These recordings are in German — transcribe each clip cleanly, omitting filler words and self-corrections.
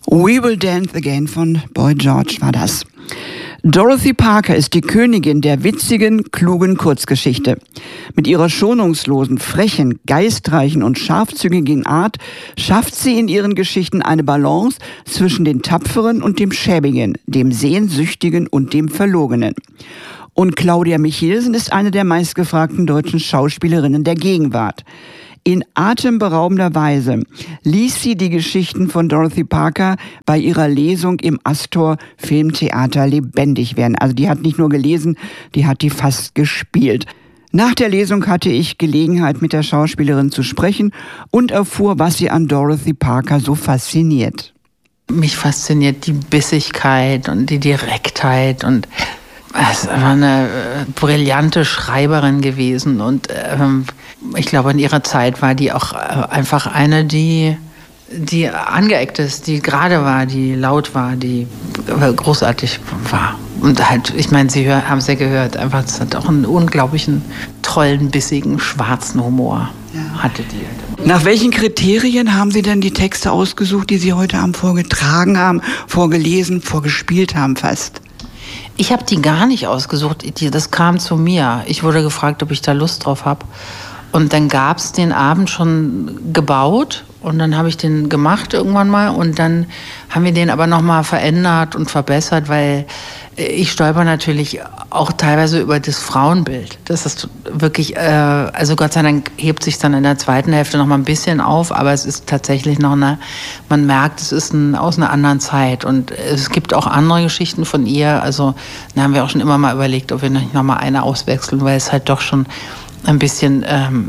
We Will Dance Again von Boy George war das. Dorothy Parker ist die Königin der witzigen, klugen Kurzgeschichte. Mit ihrer schonungslosen, frechen, geistreichen und scharfzüngigen Art schafft sie in ihren Geschichten eine Balance zwischen dem Tapferen und dem Schäbigen, dem Sehnsüchtigen und dem Verlogenen. Und Claudia Michelsen ist eine der meistgefragten deutschen Schauspielerinnen der Gegenwart. In atemberaubender Weise ließ sie die Geschichten von Dorothy Parker bei ihrer Lesung im Astor Filmtheater lebendig werden. Also die hat nicht nur gelesen, die hat die fast gespielt. Nach der Lesung hatte ich Gelegenheit, mit der Schauspielerin zu sprechen und erfuhr, was sie an Dorothy Parker so fasziniert. Mich fasziniert die Bissigkeit und die Direktheit und es war eine brillante Schreiberin gewesen und ich glaube, in ihrer Zeit war die auch einfach eine, die angeeckt ist, die gerade war, die laut war, die großartig war. Und halt, ich meine, Sie haben es ja gehört, einfach, es hat auch einen unglaublichen, tollen, bissigen, schwarzen Humor, hatte die. Nach welchen Kriterien haben Sie denn die Texte ausgesucht, die Sie heute Abend vorgetragen haben, vorgelesen, vorgespielt haben fast? Ich habe die gar nicht ausgesucht, das kam zu mir. Ich wurde gefragt, ob ich da Lust drauf habe. Und dann gab es den Abend schon gebaut und dann habe ich den gemacht irgendwann mal und dann haben wir den aber nochmal verändert und verbessert, weil ich stolper natürlich auch teilweise über das Frauenbild. Das ist wirklich, also Gott sei Dank hebt sich dann in der zweiten Hälfte nochmal ein bisschen auf, aber es ist tatsächlich noch man merkt, es ist aus einer anderen Zeit und es gibt auch andere Geschichten von ihr, also da haben wir auch schon immer mal überlegt, ob wir nicht nochmal eine auswechseln, weil es halt doch schon ein bisschen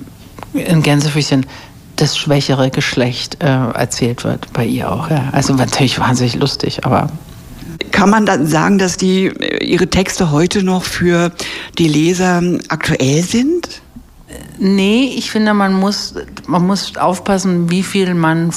in Gänsefüßchen das schwächere Geschlecht erzählt wird bei ihr auch. Ja. Also natürlich wahnsinnig lustig, aber... Kann man dann sagen, dass Ihre Texte heute noch für die Leser aktuell sind? Nee, ich finde, man muss aufpassen, wie viel man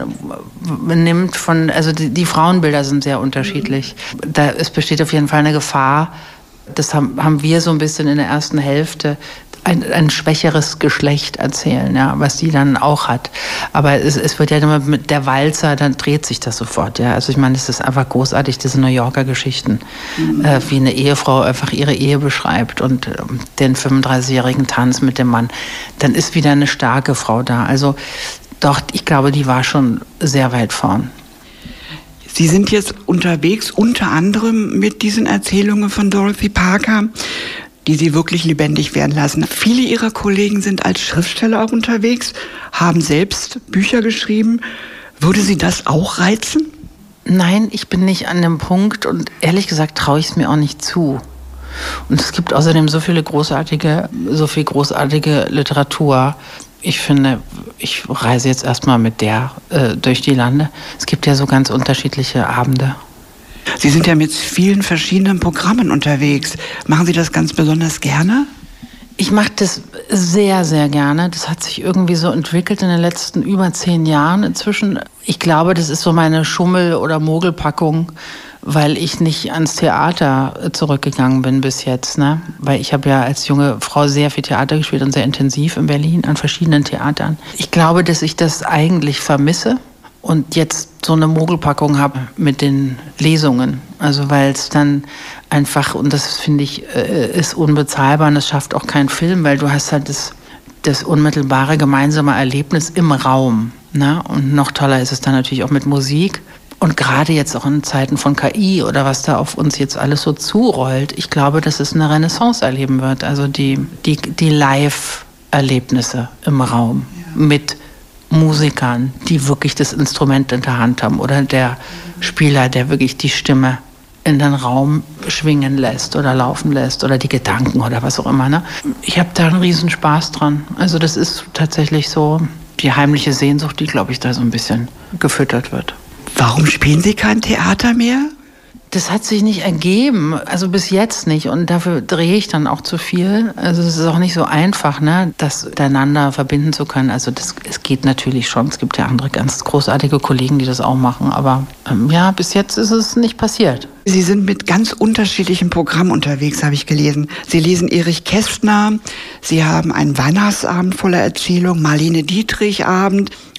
nimmt von, also die Frauenbilder sind sehr unterschiedlich. Es besteht auf jeden Fall eine Gefahr, das haben wir so ein bisschen in der ersten Hälfte, ein schwächeres Geschlecht erzählen, ja, was die dann auch hat. Aber es wird ja immer mit der Walzer, dann dreht sich das sofort. Ja. Also ich meine, es ist einfach großartig, diese New Yorker Geschichten, wie eine Ehefrau einfach ihre Ehe beschreibt und den 35-jährigen Tanz mit dem Mann. Dann ist wieder eine starke Frau da. Also doch, ich glaube, die war schon sehr weit vorn. Sie sind jetzt unterwegs, unter anderem mit diesen Erzählungen von Dorothy Parker, die Sie wirklich lebendig werden lassen. Viele Ihrer Kollegen sind als Schriftsteller auch unterwegs, haben selbst Bücher geschrieben. Würde Sie das auch reizen? Nein, ich bin nicht an dem Punkt und ehrlich gesagt traue ich es mir auch nicht zu. Und es gibt außerdem so viel großartige Literatur. Ich finde, ich reise jetzt erstmal mit der durch die Lande. Es gibt ja so ganz unterschiedliche Abende. Sie sind ja mit vielen verschiedenen Programmen unterwegs. Machen Sie das ganz besonders gerne? Ich mache das sehr, sehr gerne. Das hat sich irgendwie so entwickelt in den letzten über 10 Jahren inzwischen. Ich glaube, das ist so meine Schummel- oder Mogelpackung, weil ich nicht ans Theater zurückgegangen bin bis jetzt. Ne? Weil ich habe ja als junge Frau sehr viel Theater gespielt und sehr intensiv in Berlin an verschiedenen Theatern. Ich glaube, dass ich das eigentlich vermisse. Und jetzt so eine Mogelpackung habe mit den Lesungen. Also weil es dann einfach, und das finde ich, ist unbezahlbar und das schafft auch kein Film, weil du hast halt das unmittelbare gemeinsame Erlebnis im Raum. Ne? Und noch toller ist es dann natürlich auch mit Musik. Und gerade jetzt auch in Zeiten von KI oder was da auf uns jetzt alles so zurollt, ich glaube, dass es eine Renaissance erleben wird. Also die Live-Erlebnisse im Raum mit Musikern, die wirklich das Instrument in der Hand haben oder der Spieler, der wirklich die Stimme in den Raum schwingen lässt oder laufen lässt oder die Gedanken oder was auch immer. Ne? Ich habe da einen riesen Spaß dran. Also das ist tatsächlich so die heimliche Sehnsucht, die, glaube ich, da so ein bisschen gefüttert wird. Warum spielen Sie kein Theater mehr? Das hat sich nicht ergeben, also bis jetzt nicht. Und dafür drehe ich dann auch zu viel. Also es ist auch nicht so einfach, ne, das miteinander verbinden zu können. Also es geht natürlich schon. Es gibt ja andere ganz großartige Kollegen, die das auch machen. Aber ja, bis jetzt ist es nicht passiert. Sie sind mit ganz unterschiedlichen Programmen unterwegs, habe ich gelesen. Sie lesen Erich Kästner, Sie haben einen Weihnachtsabend voller Erzählung, Marlene Dietrich Abend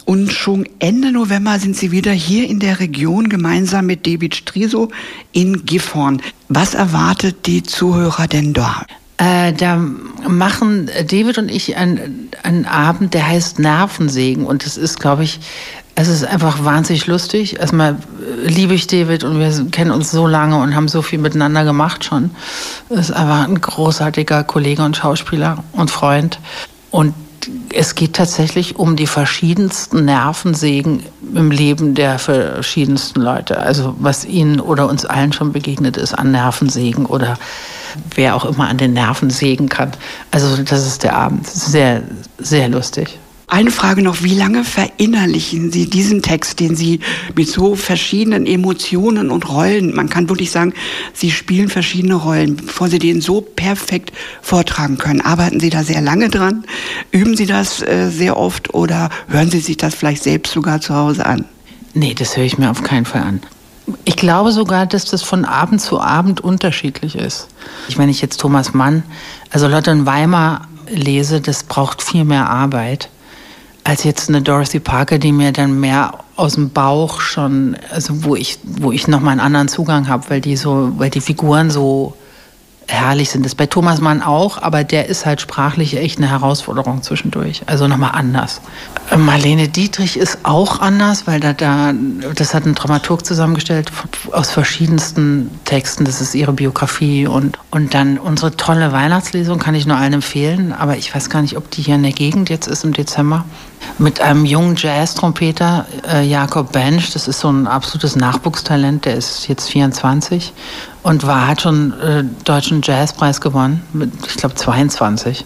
Und schon Ende November sind Sie wieder hier in der Region gemeinsam mit David Striso in Gifhorn. Was erwartet die Zuhörer denn dort? Da machen David und ich einen Abend, der heißt Nervensägen. Und es ist, glaube ich, es ist einfach wahnsinnig lustig. Erstmal liebe ich David und wir kennen uns so lange und haben so viel miteinander gemacht schon. Er ist einfach ein großartiger Kollege und Schauspieler und Freund. Und es geht tatsächlich um die verschiedensten Nervensägen im Leben der verschiedensten Leute. Also was Ihnen oder uns allen schon begegnet ist an Nervensägen oder wer auch immer an den Nerven sägen kann. Also das ist der Abend. Sehr, sehr lustig. Eine Frage noch, wie lange verinnerlichen Sie diesen Text, den Sie mit so verschiedenen Emotionen und Rollen, man kann wirklich sagen, Sie spielen verschiedene Rollen, bevor Sie den so perfekt vortragen können? Arbeiten Sie da sehr lange dran? Üben Sie das sehr oft oder hören Sie sich das vielleicht selbst sogar zu Hause an? Nee, das höre ich mir auf keinen Fall an. Ich glaube sogar, dass das von Abend zu Abend unterschiedlich ist. Wenn ich jetzt Thomas Mann, also Lotte in Weimar lese, das braucht viel mehr Arbeit als jetzt eine Dorothy Parker, die mir dann mehr aus dem Bauch schon, also wo ich nochmal einen anderen Zugang habe, weil die Figuren so herrlich sind. Das ist bei Thomas Mann auch, aber der ist halt sprachlich echt eine Herausforderung zwischendurch. Also nochmal anders. Marlene Dietrich ist auch anders, weil das hat ein Dramaturg zusammengestellt aus verschiedensten Texten. Das ist ihre Biografie und dann unsere tolle Weihnachtslesung kann ich nur allen empfehlen, aber ich weiß gar nicht, ob die hier in der Gegend jetzt ist im Dezember. Mit einem jungen Jazz-Trompeter, Jakob Bench, das ist so ein absolutes Nachwuchstalent, der ist jetzt 24 und hat schon Deutschen Jazzpreis gewonnen, mit, ich glaube, 22.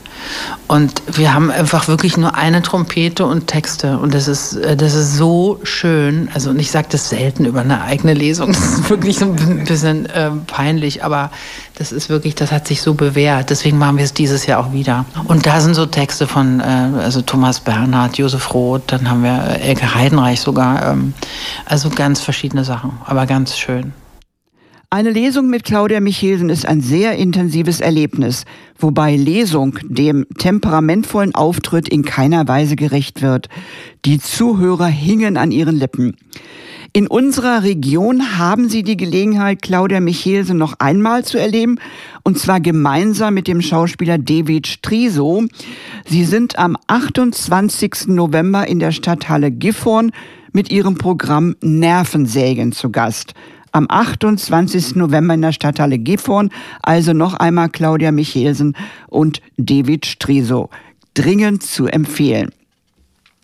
Und wir haben einfach wirklich nur eine Trompete und Texte und das ist so schön. Also, und ich sage das selten über eine eigene Lesung, das ist wirklich so ein bisschen peinlich, aber das ist wirklich, das hat sich so bewährt. Deswegen machen wir es dieses Jahr auch wieder. Und da sind so Texte von also Thomas Bernhard, Josef Roth, dann haben wir Elke Heidenreich sogar. Also ganz verschiedene Sachen, aber ganz schön. Eine Lesung mit Claudia Michelsen ist ein sehr intensives Erlebnis, wobei Lesung dem temperamentvollen Auftritt in keiner Weise gerecht wird. Die Zuhörer hingen an ihren Lippen. In unserer Region haben Sie die Gelegenheit, Claudia Michelsen noch einmal zu erleben, und zwar gemeinsam mit dem Schauspieler David Striso. Sie sind am 28. November in der Stadthalle Gifhorn mit ihrem Programm Nervensägen zu Gast. Am 28. November in der Stadthalle Gifhorn, also noch einmal Claudia Michelsen und David Striso. Dringend zu empfehlen.